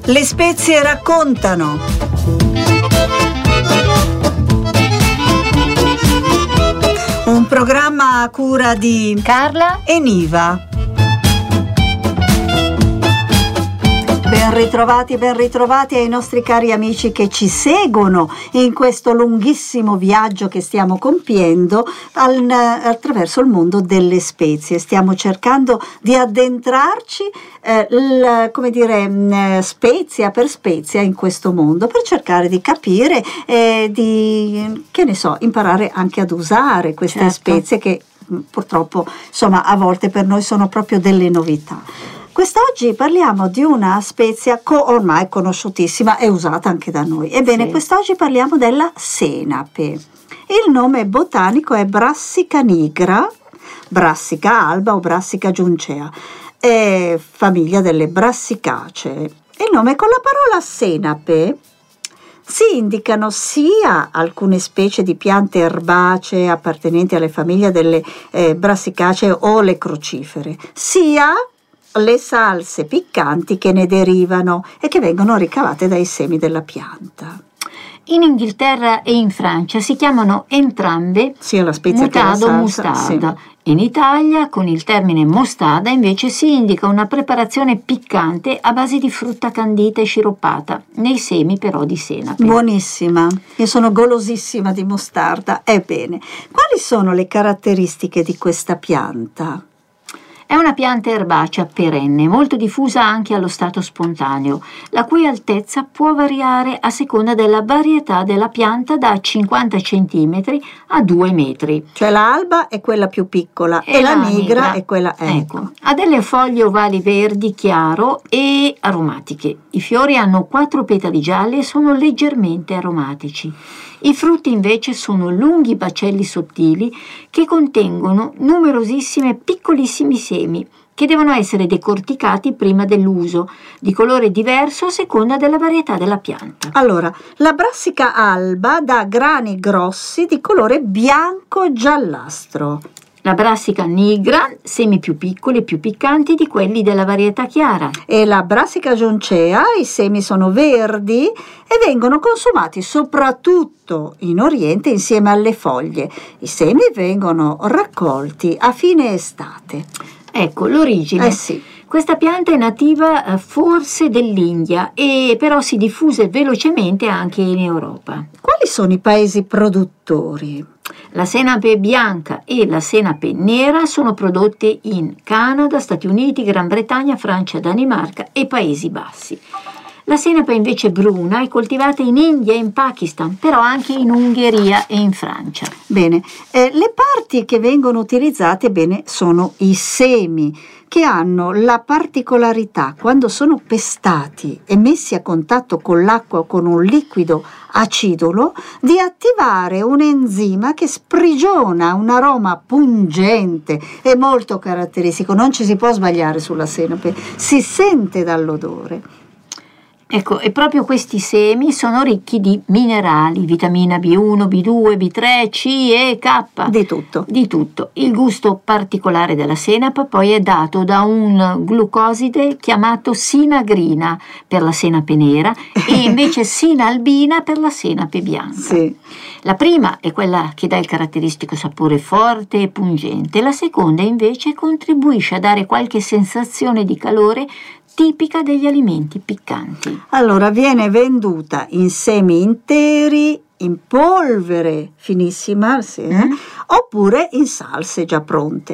Le spezie raccontano. Un programma a cura di Carla e Niva. Ben ritrovati ai nostri cari amici che ci seguono in questo lunghissimo viaggio che stiamo compiendo attraverso il mondo delle spezie. Stiamo cercando di addentrarci, spezia per spezia in questo mondo, per cercare di capire di, imparare anche ad usare queste spezie che purtroppo, a volte per noi sono proprio delle novità. Quest'oggi parliamo di una spezia ormai conosciutissima e usata anche da noi. Ebbene, quest'oggi parliamo della senape. Il nome botanico è Brassica nigra, Brassica alba o Brassica juncea, è famiglia delle Brassicacee. Il nome con la parola senape si indicano sia alcune specie di piante erbacee appartenenti alle famiglie delle Brassicacee o le crucifere, sia le salse piccanti che ne derivano e che vengono ricavate dai semi della pianta. In Inghilterra e in Francia si chiamano entrambe sia la spezia mutado che la mostarda. Sì. In Italia con il termine mostarda invece si indica una preparazione piccante a base di frutta candita e sciroppata, nei semi però di senape. Buonissima, io sono golosissima di mostarda. Ebbene, quali sono le caratteristiche di questa pianta? È una pianta erbacea perenne, molto diffusa anche allo stato spontaneo, la cui altezza può variare a seconda della varietà della pianta da 50 cm a 2 metri. Cioè l'alba è quella più piccola e la nigra è quella... Ecco. Ha delle foglie ovali verdi chiaro e aromatiche. I fiori hanno 4 petali gialli e sono leggermente aromatici. I frutti invece sono lunghi bacelli sottili che contengono numerosissimi piccolissimi semi che devono essere decorticati prima dell'uso, di colore diverso a seconda della varietà della pianta. Allora, la Brassica alba dà grani grossi di colore bianco-giallastro. La Brassica nigra, semi più piccoli e più piccanti di quelli della varietà chiara. E la Brassica juncea, i semi sono verdi e vengono consumati soprattutto in Oriente insieme alle foglie. I semi vengono raccolti a fine estate. Ecco, l'origine. Sì. Questa pianta è nativa forse dell'India e però si diffuse velocemente anche in Europa. Quali sono i paesi produttori? La senape bianca e la senape nera sono prodotte in Canada, Stati Uniti, Gran Bretagna, Francia, Danimarca e Paesi Bassi. La senape invece bruna è coltivata in India e in Pakistan, però anche in Ungheria e in Francia. Bene, le parti che vengono utilizzate sono i semi, che hanno la particolarità, quando sono pestati e messi a contatto con l'acqua o con un liquido acidulo, di attivare un enzima che sprigiona un aroma pungente e molto caratteristico. Non ci si può sbagliare sulla senape, si sente dall'odore. Ecco, e proprio questi semi sono ricchi di minerali, vitamina B1, B2, B3, C e K. Di tutto. Di tutto. Il gusto particolare della senape poi è dato da un glucoside chiamato sinagrina per la senape nera e invece sinalbina per la senape bianca. Sì. La prima è quella che dà il caratteristico sapore forte e pungente, la seconda invece contribuisce a dare qualche sensazione di calore tipica degli alimenti piccanti. Allora, viene venduta in semi interi, in polvere finissima, oppure in salse già pronte.